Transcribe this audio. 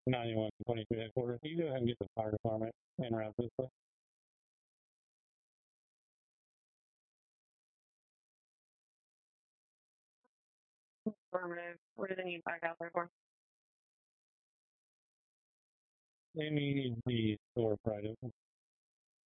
9122 headquarters. Can you go ahead and get the fire department en route this way? Affirmative. What do they need back out there for? They need the store Friday.